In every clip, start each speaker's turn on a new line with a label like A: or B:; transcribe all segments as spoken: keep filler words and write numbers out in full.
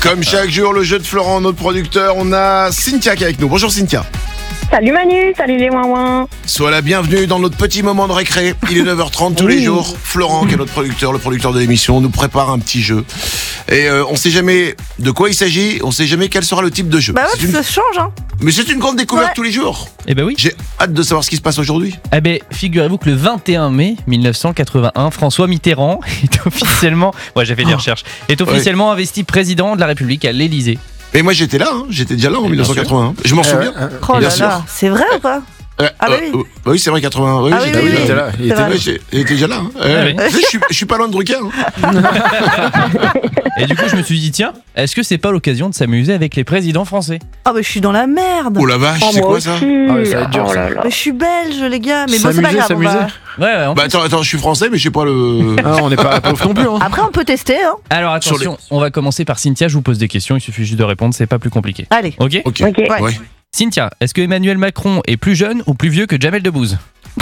A: Comme chaque jour, le jeu de Florent, notre producteur, on a Cynthia qui est avec nous. Bonjour Cynthia.
B: Salut Manu, salut les ouin-ouin.
A: Sois la bienvenue dans notre petit moment de récré. Il est neuf heures trente tous
B: Oui.
A: les jours. Florent, qui est notre producteur, le producteur de l'émission, nous prépare un petit jeu. Et euh, on sait jamais de quoi il s'agit, on sait jamais quel sera le type de jeu.
C: Bah ouais,
A: C'est une-
C: ça change, hein.
A: Mais c'est une grande découverte
C: Ouais.
A: tous les jours.
D: Eh ben oui.
A: J'ai hâte de savoir ce qui se passe aujourd'hui.
D: Eh ben, figurez-vous que le vingt et un mai mille neuf cent quatre-vingt-un, François Mitterrand est officiellement, ouais, j'ai fait des recherches, est officiellement investi président de la République à l'Élysée.
A: Et moi j'étais là, hein. J'étais déjà là en
D: Bien
A: mille neuf cent quatre-vingt-un. Je m'en souviens.
C: Oh
A: Bien
C: là
A: sûr.
C: là, c'est vrai ou pas?
A: Euh,
C: Ah bah
A: euh,
C: oui.
A: euh, bah oui, c'est vrai, quatre-vingts. Oui,
C: Ah oui,
A: j'étais
C: oui,
A: là.
C: oui.
A: Il était là. Il était,
C: vrai.
A: ouais, j'ai- il était déjà là. hein. Euh,
D: Ah oui.
A: tu sais, je, suis, je suis pas loin de Drucker. hein.
D: Et du coup, je me suis dit, tiens, est-ce que c'est pas l'occasion de s'amuser avec les présidents français?
C: Ah bah je suis dans la merde.
A: Oh la vache,
B: Oh,
A: c'est
B: moi
A: quoi ça?
B: aussi.
E: Ah ouais, ça va être dur,
B: Oh
E: ça.
B: là là.
C: Mais je suis belge, les gars. Mais bon, c'est pas
E: S'amuser,
C: grave. on va-
E: s'amuser.
D: Ouais, ouais. on-
A: Bah attends, attends, je suis français, mais je sais pas le.
E: Ah, on n'est pas pauvre non plus. Hein.
C: Après, on peut tester, hein.
D: Alors
A: Sur
D: attention, on va commencer par Cynthia, je vous pose des questions, il suffit juste de répondre, c'est pas plus compliqué.
C: Allez.
D: Ok?
A: Ok.
B: Ok.
C: Ouais.
A: Ouais.
D: Cynthia, est-ce que Emmanuel Macron est plus jeune ou plus vieux que Jamel Debbouze?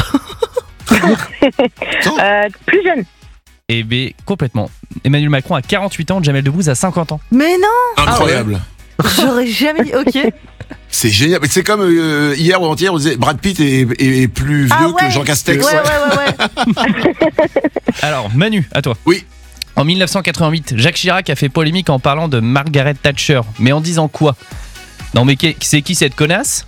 B: Euh, plus jeune.
D: Eh bien, complètement. Emmanuel Macron a quarante-huit ans, Jamel Debbouze a cinquante ans.
C: Mais non,
A: Incroyable.
C: j'aurais jamais dit. Ok.
A: C'est génial. Mais c'est comme euh, hier ou avant-hier, on disait Brad Pitt est, est- est plus vieux
C: Ah ouais.
A: que Jean Castex.
C: Ouais, ouais, ouais, ouais.
D: Alors, Manu, à toi.
A: Oui.
D: En mille neuf cent quatre-vingt-huit, Jacques Chirac a fait polémique en parlant de Margaret Thatcher. Mais en disant quoi? Non mais qu'est- c'est qui cette connasse?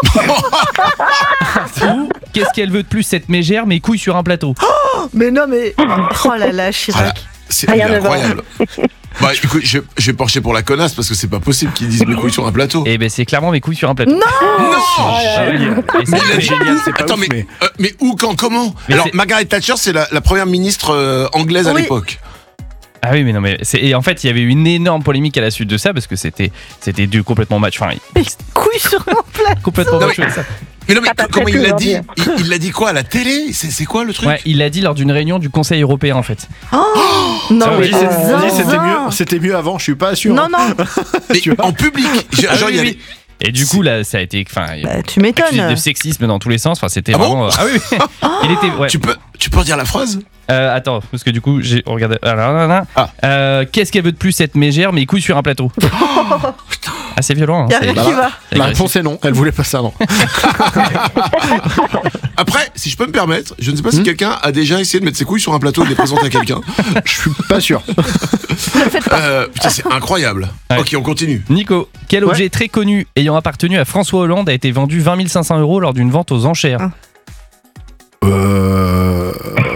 D: Ou qu'est-ce qu'elle veut de plus cette mégère, mes couilles sur un plateau?
C: Mais non, mais. Oh là là, Chirac.
A: C'est
B: Rien ne va.
A: incroyable. Bah écoute, je, je vais pencher pour la connasse parce que c'est pas possible qu'ils disent mes couilles sur un plateau.
D: Eh ben c'est clairement mes couilles sur un plateau.
A: Non
D: Ah oui. Et ça
A: Mais il a
D: fait-
A: dit
E: génial,
A: où
E: c'est pas
A: Attends,
E: ouf,
A: mais,
E: mais-
A: euh, mais où, quand, comment
D: Mais
A: Alors,
D: c'est-
A: Margaret Thatcher, c'est la, la première ministre euh, anglaise à
C: Oui.
A: l'époque.
D: Ah oui mais non mais c'est... Et en fait il y avait eu une énorme polémique à la suite de ça parce que c'était c'était dû complètement match. Enfin
C: Mais couille sur un plat.
D: complètement
A: Non,
D: match
A: mais-
D: ça.
A: Mais non, mais
B: Ça passe
A: comment
B: plus
A: il l'a dit
B: aujourd'hui.
A: il, il l'a dit quoi à la télé C'est c'est quoi le truc
D: Ouais, il l'a dit lors d'une réunion du Conseil européen en fait.
C: Non,
D: Ça,
E: On
C: mais.
E: dit, c'est- on dit, c'était
C: zinzin.
E: mieux, c'était mieux avant, je suis pas sûr.
C: Non, non.
A: Mais
E: tu vois.
A: en public Genre,
D: Ah
A: genre,
D: oui,
A: il y a
D: oui. Et du coup là ça a été, enfin, il y a
C: Bah, tu
D: accusé
C: m'étonnes.
D: de sexisme dans tous les sens. Enfin c'était
A: Ah bon
D: vraiment. Ah oui. oui. Il était. Ouais.
A: tu, peux, tu peux redire la phrase
D: Euh, attends, parce que du coup, j'ai regardé. Alors, là, là.
A: Ah.
D: Euh, qu'est-ce qu'elle veut de plus cette mégère, mes couilles sur un plateau? Ah, c'est violent. Hein,
C: Y'a
D: c'est-
C: rien
E: bah,
C: qui va.
D: c'est
E: La
D: agressif.
E: réponse est non, elle voulait pas ça, non.
A: Après, si je peux me permettre, je ne sais pas si
E: Hmm
A: quelqu'un a déjà essayé de mettre ses couilles sur un plateau et de les présenter à quelqu'un.
E: Je suis pas sûr.
A: Euh, putain, c'est incroyable.
D: Ouais.
A: Ok, on continue.
D: Nico, quel objet très connu ayant appartenu à François Hollande a été vendu vingt mille cinq cents euros lors d'une vente aux enchères?
C: Ah.
E: Euh...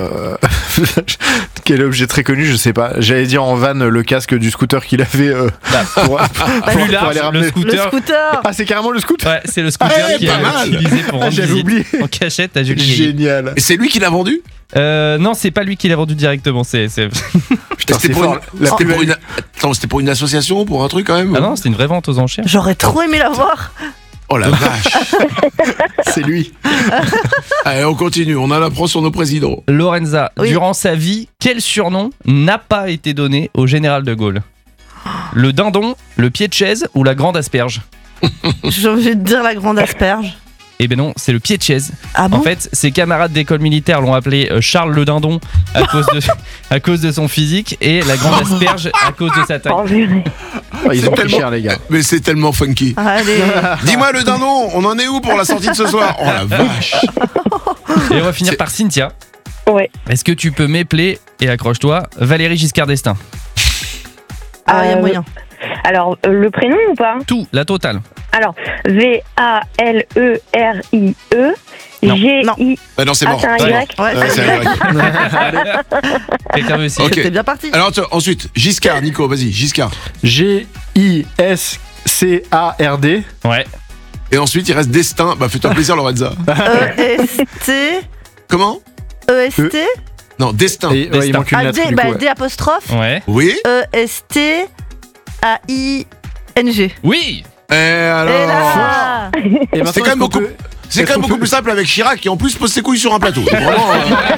E: Quel objet très connu, je sais pas. J'allais dire en van le casque du scooter qu'il avait euh,
D: Bah,
E: pour, pour-
D: plus
E: pour
D: large,
E: aller
D: le
E: ramener.
C: Le
D: scooter.
C: scooter.
E: Ah, c'est carrément le scooter.
D: Ouais, c'est le scooter
A: Ouais,
D: qui
A: pas
D: est
A: mal.
D: utilisé pour
E: Ah,
D: rendre
E: j'avais
D: visite
E: oublié.
D: en cachette à Julie Gaillet.
E: Génial.
A: Et c'est lui qui l'a vendu
D: Euh, non, c'est pas lui qui l'a vendu directement. C'est, c'est...
E: Putain,
A: C'était
E: c'est
A: pour,
E: fort.
A: une...
E: La
A: c'était
E: plus
A: pour une... Attends, c'était pour une association, pour un truc quand même
D: Ah non, c'était une vraie vente aux enchères.
C: J'aurais trop aimé la voir.
A: Oh la vache.
E: c'est lui.
A: Allez, on continue, on en apprend sur nos présidents.
D: Lorenza,
C: Oui.
D: durant sa vie, quel surnom n'a pas été donné au général de Gaulle? Le dindon, le pied de chaise ou la grande asperge?
C: J'ai envie de dire la grande asperge.
D: Eh ben non, c'est le pied de chaise.
C: Ah bon?
D: En fait, ses camarades d'école militaire l'ont appelé euh, Charles le dindon à cause, de, à cause de son physique et la grande asperge à cause de sa taille.
B: Oh, purée.
E: Ah, ils ont pris
A: tellement-
E: cher, les gars.
A: Mais c'est tellement funky.
C: Allez.
A: Dis-moi le dindon, on en est où pour la sortie de ce soir? Oh la vache.
D: Et on va finir
A: C'est-
D: par Cynthia.
B: Ouais.
D: Est-ce que tu peux m'épeler, et accroche-toi, Valérie Giscard d'Estaing?
C: Ah, il y a
B: Euh,
C: moyen.
B: Alors, euh, le prénom ou pas?
D: Tout, la totale.
B: Alors, V A L E R I E
D: Non.
B: G I.
A: Ah non, c'est
B: Ah,
A: mort.
B: c'est un
A: C'est mort.
B: Y.
C: Ouais,
A: Ouais, c'est un Y.
D: Quelqu'un veut essayer?
A: Ok.
C: c'était bien parti.
A: Alors attends, ensuite, Giscard, Nico, vas-y, Giscard.
E: G I S C A R D.
D: Ouais.
A: Et ensuite, il reste Destin. Bah, fais-toi plaisir, Lorenza.
C: E S T.
A: Comment
C: E S T.
A: Non, Destin.
E: Et, ouais, il manque une
C: Ah,
E: lettre,
C: D,
E: du
C: bah,
E: coup, ouais.
C: D apostrophe.
D: Ouais.
A: Oui
C: E S T A I N G.
D: Oui.
A: Et alors
C: Et là.
E: Et maintenant,
A: C'est quand
E: est-ce
A: même
E: qu'on
A: beaucoup,
E: peut-
A: c'est
E: est-ce
A: quand même
E: qu'on
A: beaucoup
E: peut-
A: plus simple avec Chirac qui en plus pose ses couilles sur un plateau. Vraiment,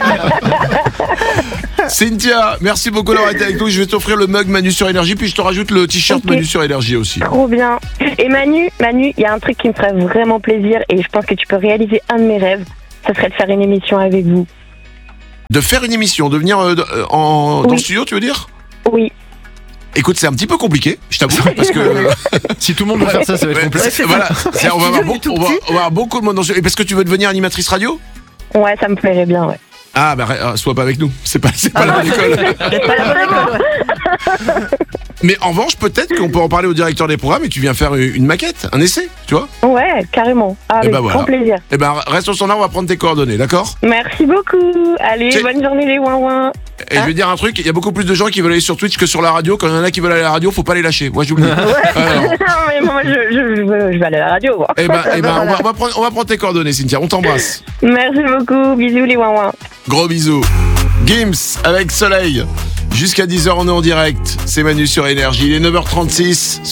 A: euh. Cynthia, merci beaucoup d'avoir été avec nous. Je vais t'offrir le mug Manu sur Énergie, puis je te rajoute le t-shirt
B: Ok.
A: Manu sur Énergie aussi.
B: Trop bien. Et Manu, Manu, il y a un truc qui me ferait vraiment plaisir et je pense que tu peux réaliser un de mes rêves. Ça serait de faire une émission avec vous.
A: De faire une émission, de venir euh, de- euh, en, dans
B: Oui.
A: le studio, tu veux dire?
B: Oui.
A: Écoute, c'est un petit peu compliqué, je t'avoue, parce que
E: Si tout le monde veut faire ça, ça va être
A: Ouais,
E: compliqué.
A: c'est- voilà, c'est- on va avoir,
C: studio, il est
A: beaucoup,
C: tout
A: on va-
C: petit.
A: on va avoir beaucoup de monde dans ce... Et parce que tu veux devenir animatrice radio?
B: Ouais, ça me plairait bien, ouais.
A: Ah bah euh, sois pas avec nous, c'est pas, c'est pas
C: Ah
A: la
C: non,
A: bonne école.
C: Peut-être pas la bonne école, ouais.
A: Mais en revanche, peut-être qu'on peut en parler au directeur des programmes et tu viens faire une maquette, un essai, tu vois.
B: Ouais, carrément. Avec
A: ben voilà.
B: grand plaisir.
A: Eh ben reste au standard, on va prendre tes coordonnées, d'accord?
B: Merci beaucoup. Allez,
A: C'est-
B: bonne journée les ouin
A: Et je vais dire un truc, il y a beaucoup plus de gens qui veulent aller sur Twitch que sur la radio. Quand il y en a qui veulent aller à la radio, faut pas les lâcher. Moi je vous le dis. Alors,
B: Non, mais moi, je, je, je, veux- je vais aller à la radio. moi.
A: eh ben, eh ben, on, va, on va prendre, on va prendre tes coordonnées, Cynthia. On t'embrasse.
B: Merci beaucoup. Bisous les ouin
A: Gros bisous. Gims avec Soleil. Jusqu'à dix heures, on est en direct. C'est Manu sur Énergie. Il est neuf heures trente-six.